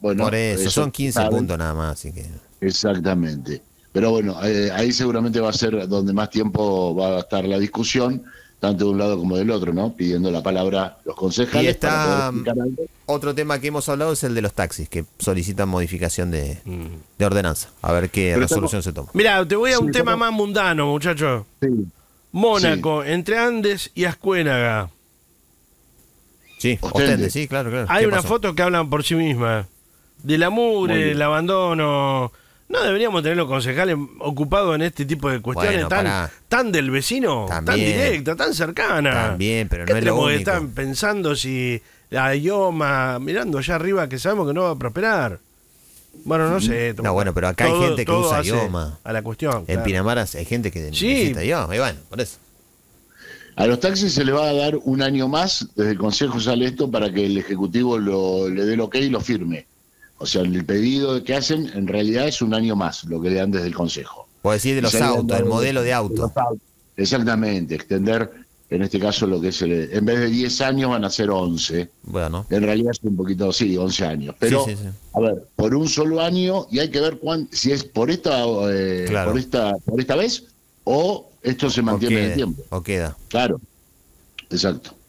Bueno, Por eso, son 15 saben. puntos nada más, así que... Exactamente. Pero bueno, ahí seguramente va a ser donde más tiempo va a estar la discusión, tanto de un lado como del otro, ¿no? Pidiendo la palabra los Y concejales para poder está explicar algo. otro tema que hemos hablado es el de los taxis, que solicitan modificación de ordenanza. A ver qué Pero estamos, resolución se toma. Mira, te voy a sí, un tema estamos, más mundano, muchachos. sí, sí. Mónaco, entre Andes y Ascuénaga. Sí, Ostende. Ostende, sí, claro, claro. Hay ¿Qué unas pasó? fotos que hablan por sí mismas. De la Muy mugre, bien. del abandono. No deberíamos tener los concejales ocupados en este tipo de cuestiones Bueno, tan, pará. tan del vecino, tan También. directa, tan cercana. También, pero ¿Qué no es lo tenemos que único. estar pensando si la IOMA, mirando allá arriba que sabemos que no va a prosperar? Bueno, no sé. No, bueno, pero acá hay gente que todo usa hace idioma. a la cuestión. En claro. Pinamar hay gente que Sí. necesita idioma, y bueno, por eso. A los taxis se le va a dar un año más, desde el Consejo sale esto para que el Ejecutivo le dé el ok y lo firme. O sea, el pedido que hacen en realidad es un año más, lo que le dan desde el Consejo. Puedo decir de Y los se habían autos, el dado modelo de los auto. autos. Exactamente, extender, en este caso, lo que es en vez de 10 años van a ser 11. Bueno, En realidad es un poquito, sí, 11 años. Pero, sí, sí. a ver, por un solo año, y hay que ver si es por esta, Claro. por esta vez, o esto se mantiene en el tiempo. O queda. Claro, exacto.